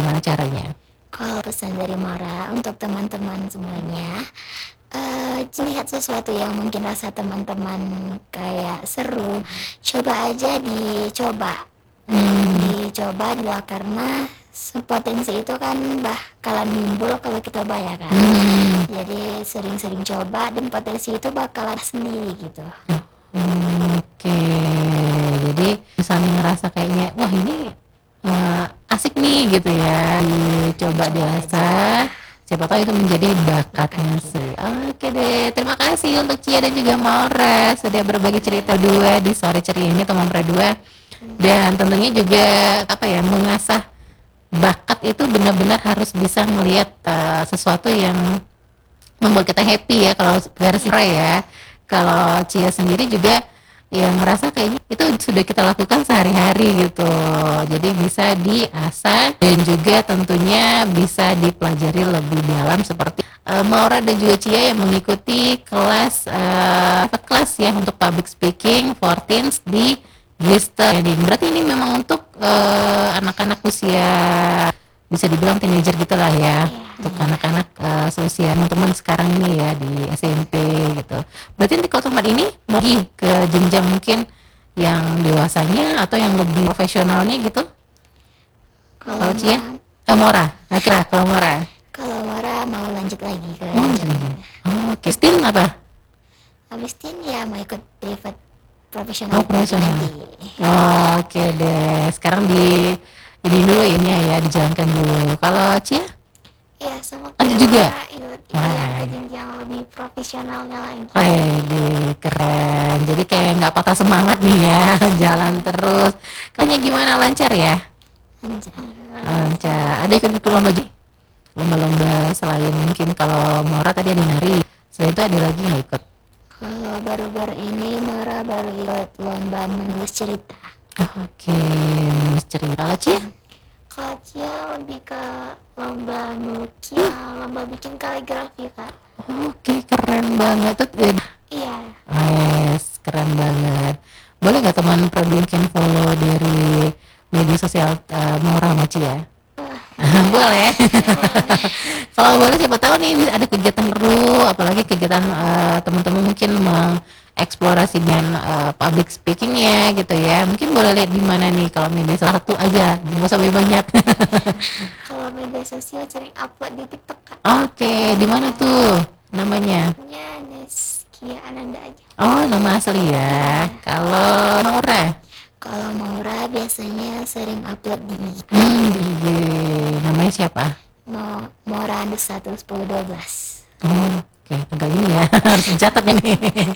gimana caranya? Kalau pesan dari Mara untuk teman-teman semuanya, lihat sesuatu yang mungkin rasa teman-teman kayak seru, coba aja dicoba. Dicoba dulu karena potensi itu kan bakalan nimbul kalau kita bayar kan. Jadi sering-sering coba dan potensi itu bakalan sendiri gitu. Oke, jadi misalnya ngerasa kayaknya wah ini asik nih gitu ya, dicoba diasah, siapa tahu itu menjadi bakatnya sih. Oke deh, terima kasih untuk Cia dan juga Maura sudah berbagi cerita dua di sore ceria ini teman berdua, dan tentunya juga apa ya, mengasah bakat itu benar-benar harus bisa melihat sesuatu yang membuat kita happy ya kalau versi Ray ya. Kalau Cia sendiri juga yang merasa kayaknya itu sudah kita lakukan sehari-hari gitu, jadi bisa diasah dan juga tentunya bisa dipelajari lebih dalam seperti Maura dan juga Cia yang mengikuti kelas kelas ya untuk public speaking for teens di Gister. Jadi berarti ini memang untuk anak-anak usia bisa dibilang teenager gitulah ya, untuk anak-anak seusia teman-teman sekarang ini ya di SMP gitu. Berarti nanti kalau tempat ini lagi ke jenjang mungkin yang dewasanya atau yang lebih profesionalnya gitu. Kalau Cia, Mora, akhirnya kalau Mora. Kalau Mara mau lanjut lagi ke Oke, Stin apa? habis ini ya mau ikut privat profesional Profesional. nanti. Oke deh, sekarang ini dulu ini ya dijalankan dulu. Kalau Cia? Ya sama Lanjut juga. ikut Wah. ke jenjang lebih profesionalnya lagi. Wih, keren. Jadi kayak nggak patah semangat nih ya, jalan terus. Kayaknya gimana, lancar ya? Lancar. Ada ikut lomba juga? Lomba-lomba selain mungkin kalau Mora tadi ada nari. Selain itu ada lagi nggak ikut? Kalau baru-baru ini Mara baru ikut lomba menulis cerita. Oke, menulis cerita. Kalau Cia? Kalau Cia lebih ke lomba melukis, lomba bikin kaligrafi kak. Oke, keren banget tuh. Iya. Yes, keren banget. Boleh nggak teman Prodi mungkin follow dari media sosial Mora sama Cia? Boleh. Kalau boleh siapa tahu nih ada kegiatan seru, apalagi kegiatan teman-teman mungkin mengeksplorasi dengan public speakingnya gitu ya. Mungkin boleh lihat di mana nih, kalau media salah satu aja, nggak usah banyak. Kalau media sosial sering upload di TikTok kak. Oke, di mana tuh namanya? Namanya Neskia Ananda aja. Oh, nama asli ya. Kalau Maura? Kalau Maura biasanya sering upload di Namanya siapa? Maura Andesa 1012. Oke, agak ini ya, harus dicatat ini.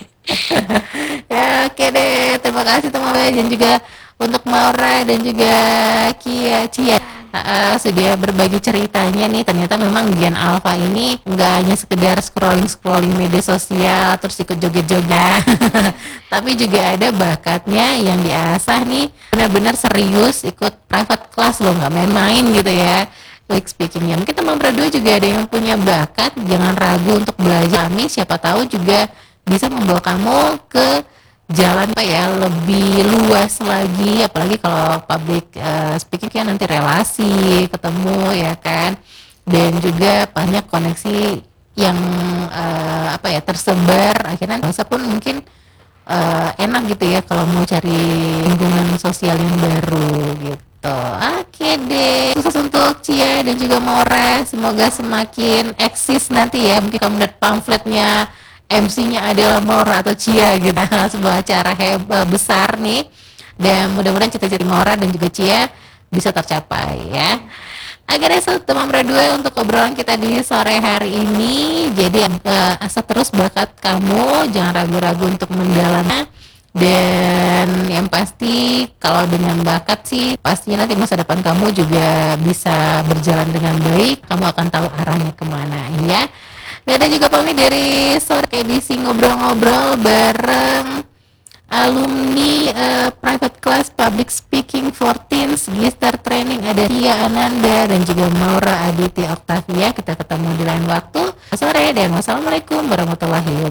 Ya, oke deh, terima kasih teman-teman, dan juga untuk Maura dan juga Cia sudah berbagi ceritanya nih. Ternyata memang Gen Alpha ini nggak hanya sekedar scrolling media sosial terus ikut joget-joget, tapi juga ada bakatnya yang diasah nih, benar-benar serius ikut private class loh, nggak main-main gitu ya. Public speakingnya, mungkin teman berdua juga ada yang punya bakat, jangan ragu untuk belajar. Kami siapa tahu juga bisa membawa kamu ke jalan apa ya, lebih luas lagi, apalagi kalau public speaking kan nanti relasi ketemu ya kan, dan juga banyak koneksi yang apa ya, tersebar, akhirnya masa pun mungkin enak gitu ya kalau mau cari lingkungan sosial yang baru gitu. Oke deh, khusus untuk Cia dan juga Mora, semoga semakin eksis nanti ya. Mungkin kamu lihat pamfletnya, MC-nya adalah Mora atau Cia gitu. Sebuah acara hebat besar nih, dan mudah-mudahan cita-cita Mora dan juga Cia bisa tercapai ya. Akhirnya teman berdua untuk obrolan kita di sore hari ini. Jadi asah terus bakat kamu, jangan ragu-ragu untuk mendalami. Dan yang pasti kalau dengan bakat sih pastinya nanti masa depan kamu juga bisa berjalan dengan baik. Kamu akan tahu arahnya kemana ya. Dan ada juga pamit dari sore edisi ngobrol-ngobrol bareng alumni private class public speaking for teens Gister Training. Ada Cia Ananda dan juga Maura Aditya Octavia. Kita ketemu di lain waktu sore, dan wassalamualaikum warahmatullahi wabarakatuh.